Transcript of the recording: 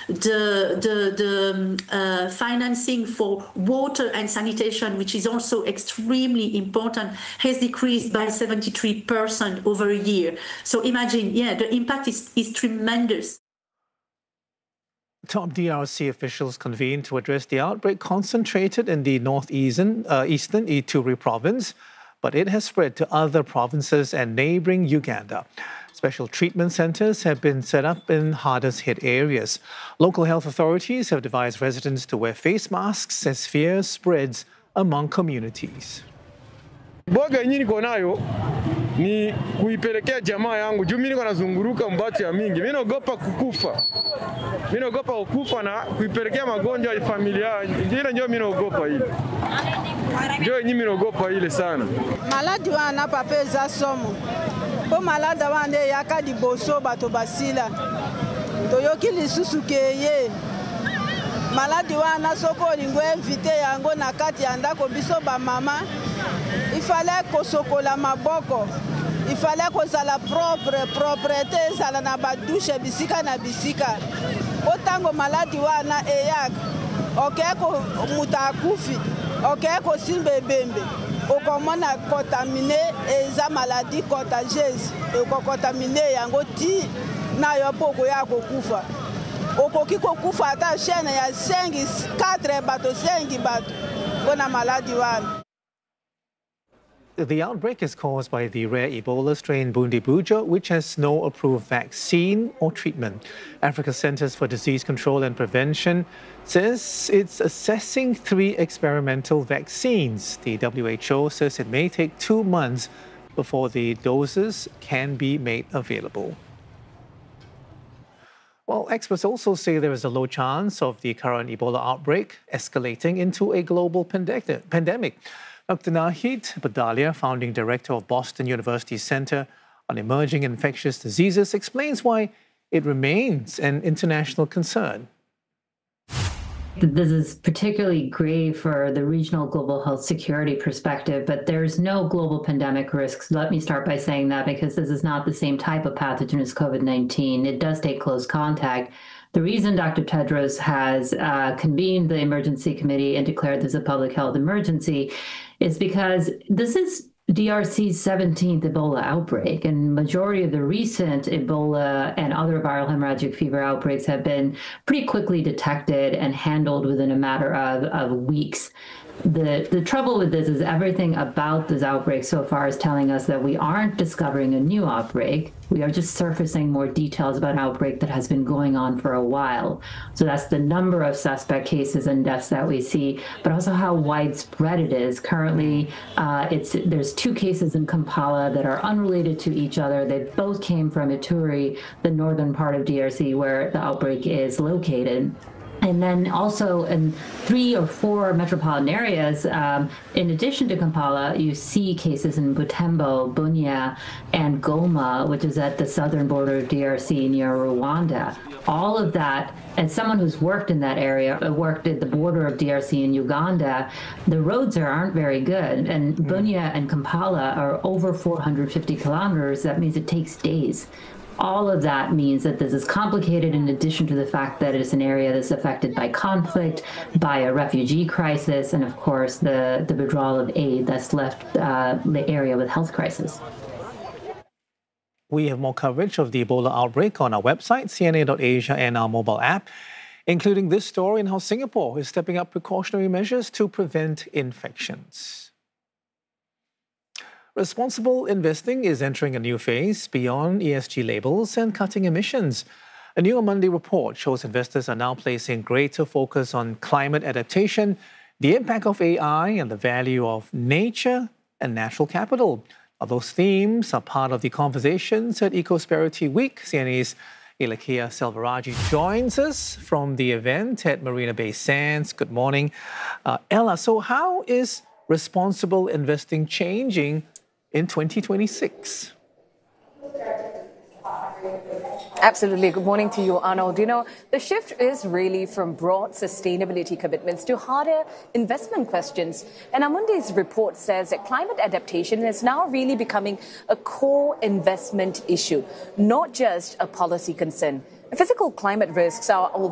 the financing for water and sanitation, which is also extremely important, has decreased by 73% over a year. So imagine, the impact is tremendous. Top DRC officials convened to address the outbreak concentrated in the northeastern Ituri province, but it has spread to other provinces and neighboring Uganda. Special treatment centres have been set up in hardest hit areas. Local health authorities have advised residents to wear face masks as fear spreads among communities. Boga yenyewe niko nayo ni kuipelekea jamaa yangu juu mimi niko nazunguruka mbati ya mingi. Mimi naogopa kukufa. Mimi naogopa kukufa na kuipelekea magonjwa ya familia. Ndio mimi naogopa hili. Ndio yenyewe mimi naogopa ile sana. Maladi wana papeza somo. Po malada wande yakadi boso bato basila. Toyoki lisusu keye. Maladi wana soko lingwe invite yango na kati ya ndako biso ba mama. Il fallait kosokola maboko. Il fallait kozala propreté ezala na badouche bisika na bisika. Otango maladi wana eyak. Okeko mutakufi. Okeko simbe bembe. Okomona contaminer eza maladie contagieuse. Okokontaminer yango ti na yo poko ya kokufa. Okoki kokufa ata chaîne ya 4 bato 5 bato. Bona maladi wana. The outbreak is caused by the rare Ebola strain Bundibugyo, which has no approved vaccine or treatment. Africa Centers for Disease Control and Prevention says it's assessing 3 experimental vaccines. The WHO says it may take 2 months before the doses can be made available. Well, experts also say there is a low chance of the current Ebola outbreak escalating into a global pandemic. Dr. Nahid Badalia, founding director of Boston University Center on Emerging Infectious Diseases, explains why it remains an international concern. This is particularly grave for the regional global health security perspective, but there's no global pandemic risks. Let me start by saying that because this is not the same type of pathogen as COVID-19. It does take close contact. The reason Dr. Tedros has convened the emergency committee and declared this a public health emergency is because this is DRC's 17th Ebola outbreak, and majority of the recent Ebola and other viral hemorrhagic fever outbreaks have been pretty quickly detected and handled within a matter of weeks. The trouble with this is everything about this outbreak so far is telling us that we aren't discovering a new outbreak. We are just surfacing more details about an outbreak that has been going on for a while. So that's the number of suspect cases and deaths that we see, but also how widespread it is. Currently, there's 2 cases in Kampala that are unrelated to each other. They both came from Ituri, the northern part of DRC, where the outbreak is located. And then also in 3 or 4 metropolitan areas, in addition to Kampala, you see cases in Butembo, Bunia, and Goma, which is at the southern border of DRC near Rwanda. All of that, as someone who's worked in that area, worked at the border of DRC and Uganda, the roads there aren't very good. And Bunia and Kampala are over 450 kilometers. That means it takes days. All of that means that this is complicated in addition to the fact that it's an area that's affected by conflict, by a refugee crisis, and of course the withdrawal of aid that's left the area with health crisis. We have more coverage of the Ebola outbreak on our website, cna.asia, and our mobile app, including this story on how Singapore is stepping up precautionary measures to prevent infections. Responsible investing is entering a new phase beyond ESG labels and cutting emissions. A new Monday report shows investors are now placing greater focus on climate adaptation, the impact of AI, and the value of nature and natural capital. Those themes are part of the conversations at Ecosperity Week. CNA's Ilakia Selvaraju joins us from the event at Marina Bay Sands. Good morning. Ella, so how is responsible investing changing in 2026? Absolutely. Good morning to you, Arnold. You know, the shift is really from broad sustainability commitments to harder investment questions. And Amundi's report says that climate adaptation is now really becoming a core investment issue, not just a policy concern. Physical climate risks are